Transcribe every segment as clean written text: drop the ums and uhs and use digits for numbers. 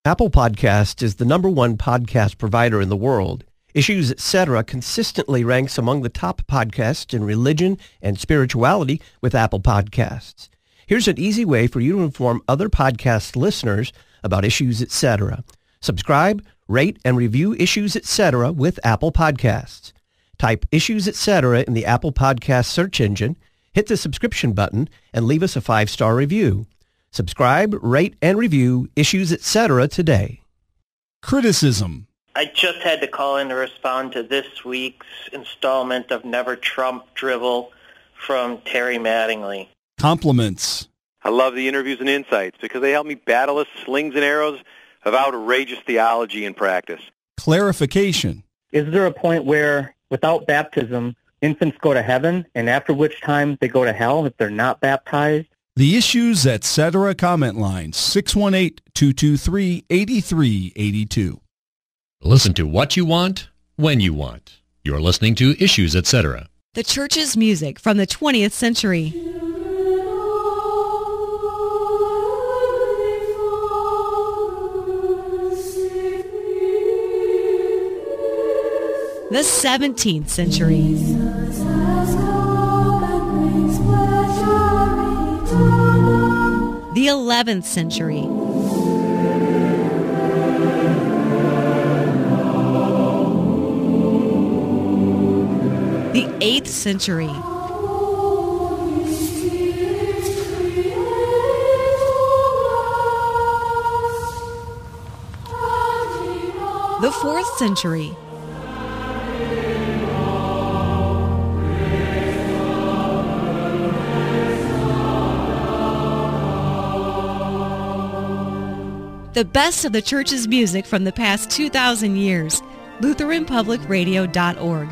Apple Podcasts is the number one podcast provider in the world. Issues Etc. consistently ranks among the top podcasts in religion and spirituality with Apple Podcasts. Here's an easy way for you to inform other podcast listeners about Issues Etc. Subscribe, rate, and review Issues Etc. with Apple Podcasts. Type Issues Etc. in the Apple Podcast search engine, hit the subscription button, and leave us a 5-star review. Subscribe, rate, and review Issues Etc. today. Criticism. I just had to call in to respond to this week's installment of Never Trump Drivel from Terry Mattingly. Compliments. I love the interviews and insights because they help me battle the slings and arrows of outrageous theology and practice. Clarification. Is there a point where, without baptism, infants go to heaven, and after which time they go to hell if they're not baptized? The Issues Etc. comment line, 618-223-8382. Listen to what you want, when you want. You're listening to Issues Etc. The church's music from the 20th century. The 17th century. The 11th century. The 8th century. The 4th century. The best of the church's music from the past 2,000 years. LutheranPublicRadio.org.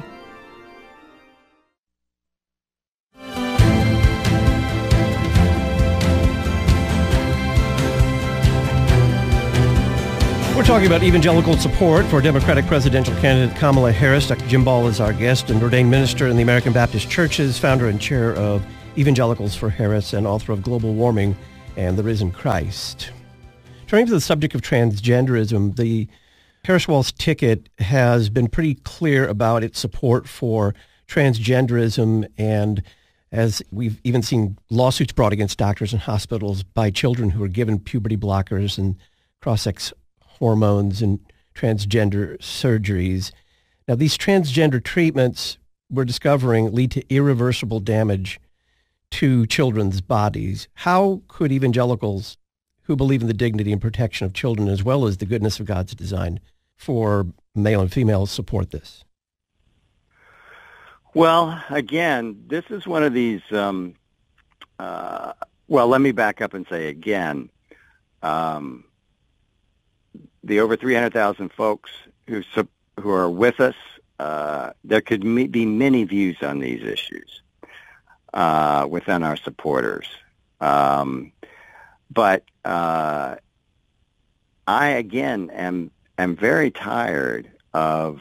We're talking about evangelical support for Democratic presidential candidate Kamala Harris. Dr. Jim Ball is our guest, an ordained minister in the American Baptist Churches, founder and chair of Evangelicals for Harris, and author of Global Warming and the Risen Christ. Turning to the subject of transgenderism, the Harris-Walz ticket has been pretty clear about its support for transgenderism, and as we've even seen lawsuits brought against doctors and hospitals by children who are given puberty blockers and cross-sex hormones and transgender surgeries. Now, these transgender treatments, we're discovering, lead to irreversible damage to children's bodies. How could evangelicals who believe in the dignity and protection of children as well as the goodness of God's design for male and female support this? Well, again, this is one of these, let me back up and say again, the over 300,000 folks who are with us, there could be many views on these issues within our supporters. But I, again, am very tired of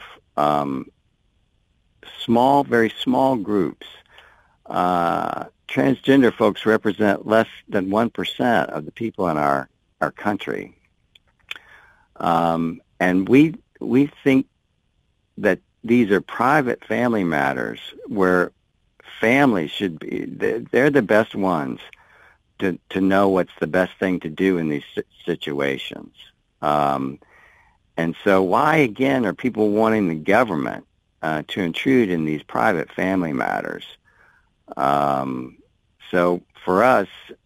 very small groups. Transgender folks represent less than 1% of the people in our country. And we think that these are private family matters where families should be, they're the best ones to know what's the best thing to do in these situations. And so why, again, are people wanting the government to intrude in these private family matters? So for us,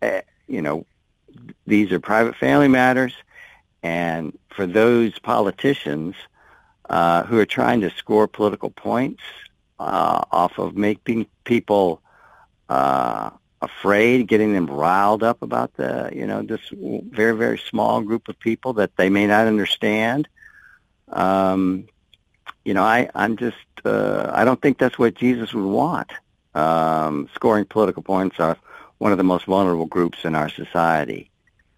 these are private family matters, and for those politicians who are trying to score political points off of making people afraid, getting them riled up about this very, very small group of people that they may not understand. I don't think that's what Jesus would want. Scoring political points off one of the most vulnerable groups in our society.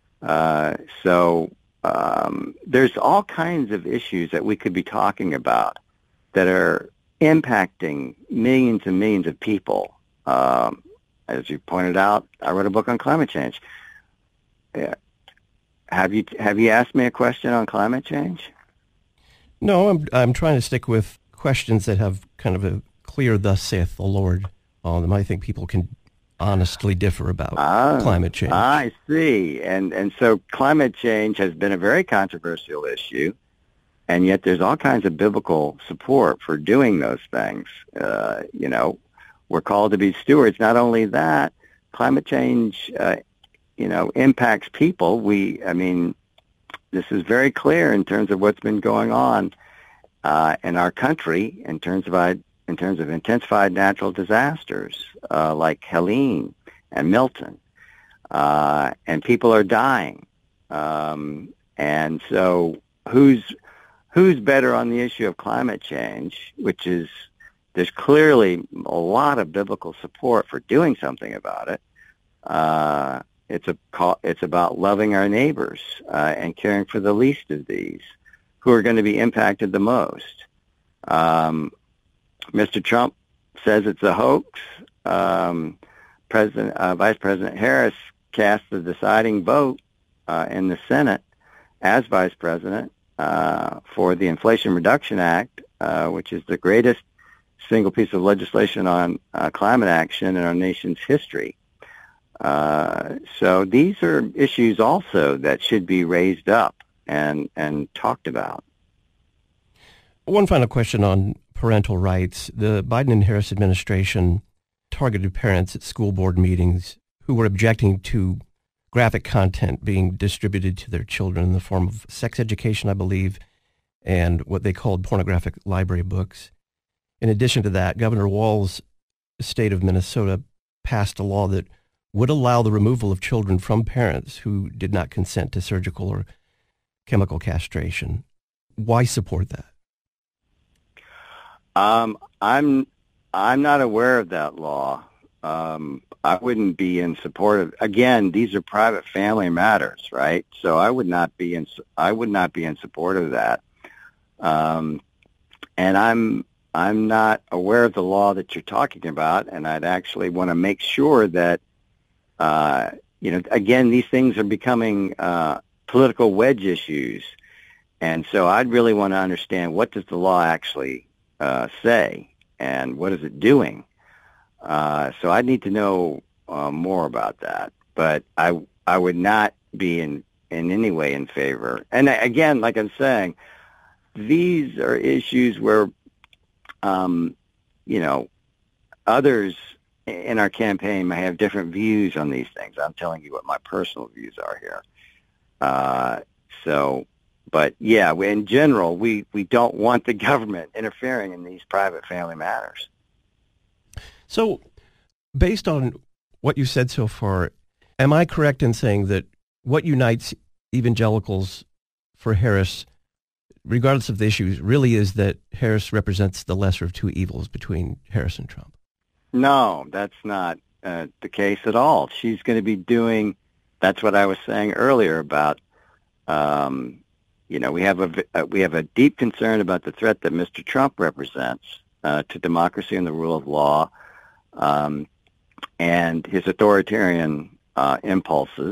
So there's all kinds of issues that we could be talking about that are impacting millions and millions of people. As you pointed out, I wrote a book on climate change. Have you asked me a question on climate change? No, I'm trying to stick with questions that have kind of a clear "Thus saith the Lord" on them. I think people can honestly differ about climate change. I see. And so climate change has been a very controversial issue, and yet there's all kinds of biblical support for doing those things. We're called to be stewards. Not only that, climate change, impacts people. This is very clear in terms of what's been going on in our country in terms of intensified natural disasters like Helene and Milton, and people are dying. And so, who's better on the issue of climate change? Which is, there's clearly a lot of biblical support for doing something about it. It's about loving our neighbors and caring for the least of these, who are going to be impacted the most. Mr. Trump says it's a hoax. Vice President Harris cast the deciding vote in the Senate as Vice President for the Inflation Reduction Act, which is the greatest single piece of legislation on climate action in our nation's history. So these are issues also that should be raised up and talked about. One final question on parental rights. The Biden and Harris administration targeted parents at school board meetings who were objecting to graphic content being distributed to their children in the form of sex education, I believe, and what they called pornographic library books. In addition to that, Governor Walz's state of Minnesota passed a law that would allow the removal of children from parents who did not consent to surgical or chemical castration. Why support that? I'm not aware of that law. I wouldn't be in support of. Again, these are private family matters, right? So I would not be in support of that. And I'm not aware of the law that you're talking about, and I'd actually want to make sure that again, these things are becoming political wedge issues, and so I'd really want to understand, what does the law actually say, and what is it doing? So I need to know more about that. But I would not be in any way in favor. And again, like I'm saying, these are issues where others in our campaign may have different views on these things. I'm telling you what my personal views are here. But yeah, in general, we don't want the government interfering in these private family matters. So, based on what you said so far, am I correct in saying that what unites evangelicals for Harris, regardless of the issues, really is that Harris represents the lesser of two evils between Harris and Trump? No, that's not the case at all. She's going to be doing, that's what I was saying earlier about, we have a deep concern about the threat that Mr. Trump represents to democracy and the rule of law, and his authoritarian impulses,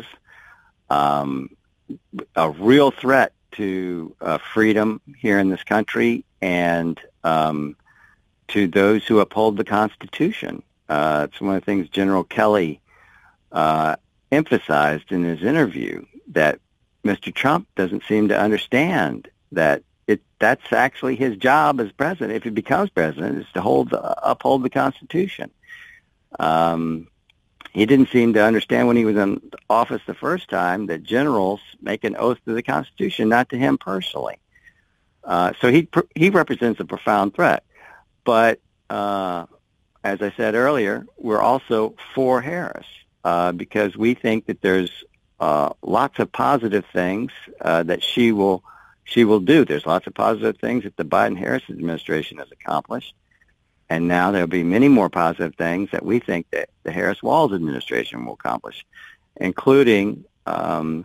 a real threat to freedom here in this country, and to those who uphold the Constitution. It's one of the things General Kelly emphasized in his interview, that Mr. Trump doesn't seem to understand that that's actually his job as president, if he becomes president, is to uphold the Constitution. He didn't seem to understand when he was in office the first time that generals make an oath to the Constitution, not to him personally. So he represents a profound threat. But as I said earlier, we're also for Harris because we think that there's lots of positive things that she will do. There's lots of positive things that the Biden-Harris administration has accomplished, and now there'll be many more positive things that we think that the Harris-Walz administration will accomplish, including a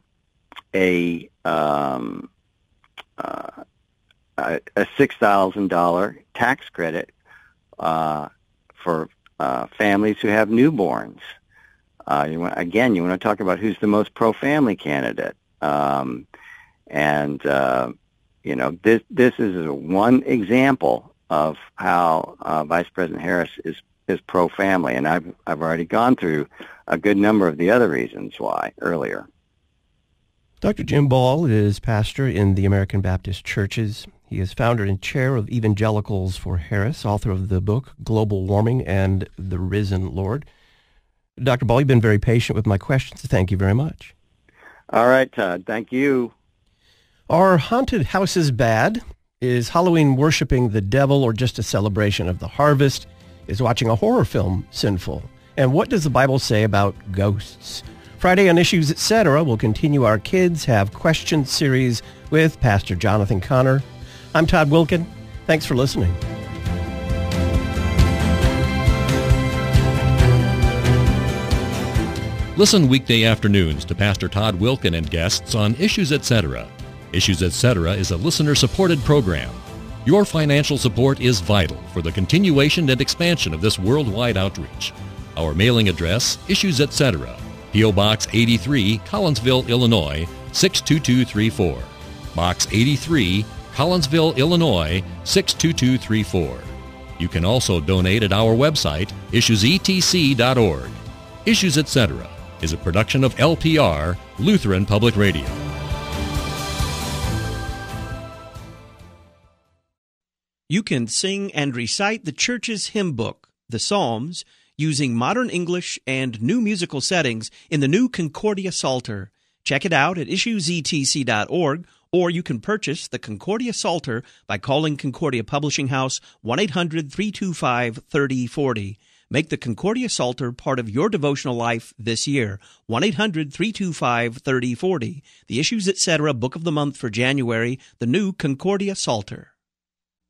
$6,000 tax credit for families who have newborns. You want to talk about who's the most pro-family candidate. This is one example of how Vice President Harris is pro-family, and I've already gone through a good number of the other reasons why earlier. Dr. Jim Ball is pastor in the American Baptist Churches. He is founder and chair of Evangelicals for Harris, author of the book Global Warming and the Risen Lord. Dr. Ball, you've been very patient with my questions. Thank you very much. All right, Todd. Thank you. Are haunted houses bad? Is Halloween worshiping the devil or just a celebration of the harvest? Is watching a horror film sinful? And what does the Bible say about ghosts? Friday on Issues, Etc. we'll continue our Kids Have Questions series with Pastor Jonathan Connor. I'm Todd Wilken. Thanks for listening. Listen weekday afternoons to Pastor Todd Wilken and guests on Issues Etc. Issues Etc. is a listener-supported program. Your financial support is vital for the continuation and expansion of this worldwide outreach. Our mailing address, Issues Etc., P.O. Box 83, Collinsville, Illinois, 62234. Box 83, Collinsville, Illinois, 62234. You can also donate at our website, issuesetc.org. Issues Etc. is a production of LPR, Lutheran Public Radio. You can sing and recite the church's hymn book, the Psalms, using modern English and new musical settings in the new Concordia Psalter. Check it out at issuesetc.org, or you can purchase the Concordia Psalter by calling Concordia Publishing House 1-800-325-3040. Make the Concordia Psalter part of your devotional life this year. 1-800-325-3040. The Issues Etc. Book of the Month for January, the new Concordia Psalter.